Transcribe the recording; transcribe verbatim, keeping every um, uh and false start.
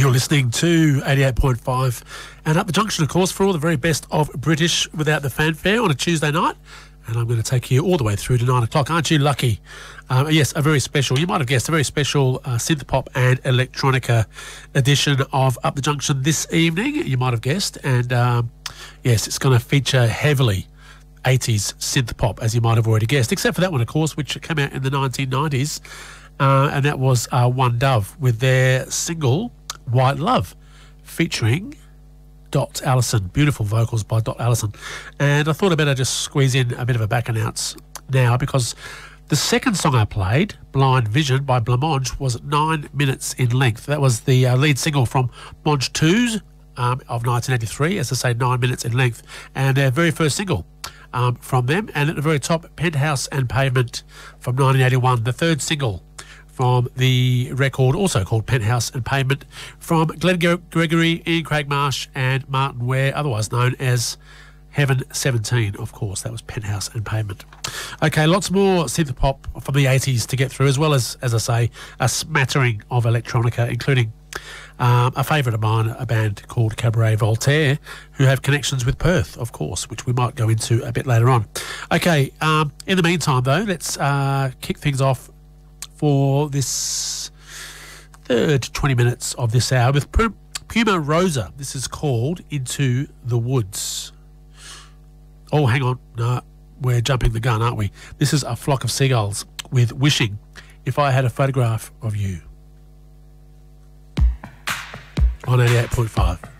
You're listening to eighty-eight point five and Up the Junction, of course, for all the very best of British without the fanfare on a Tuesday night. And I'm going to take you all the way through to nine o'clock. Aren't you lucky? Um, yes, a very special, you might have guessed, a very special uh, synth pop and electronica edition of Up the Junction this evening, you might have guessed. And um, yes, it's going to feature heavily eighties synth pop, as you might have already guessed, except for that one, of course, which came out in the nineteen nineties. Uh, and that was uh, One Dove with their single White Love, featuring Dot Allison. Beautiful vocals by Dot Allison. And I thought I'd better just squeeze in a bit of a back announce now, because the second song I played, Blind Vision by Blancmange, was nine minutes in length. That was the uh, lead single from Monge two's um, of nineteen eighty-three, as I say, nine minutes in length, and their very first single um, from them. And at the very top, Penthouse and Pavement from nineteen eighty-one, the third single from the record, also called Penthouse and Pavement, from Glenn Gregory, Ian Craig Marsh and Martin Ware, otherwise known as Heaven seventeen, of course. That was Penthouse and Pavement. Okay, lots more synth pop from the eighties to get through, as well as, as I say, a smattering of electronica, including um, a favourite of mine, a band called Cabaret Voltaire, who have connections with Perth, of course, which we might go into a bit later on. Okay, um, in the meantime, though, let's uh, kick things off for this third twenty minutes of this hour with Puma Rosa. This is called Into the Woods. Oh, hang on. No, we're jumping the gun, aren't we? This is A Flock of Seagulls with Wishing If I Had a Photograph of You on eighty-eight point five.